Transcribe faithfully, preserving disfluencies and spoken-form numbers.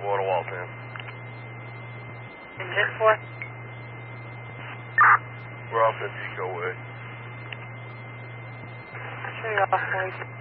Water Walton. Engine four. We're off the Pico way. I'll show you off forty.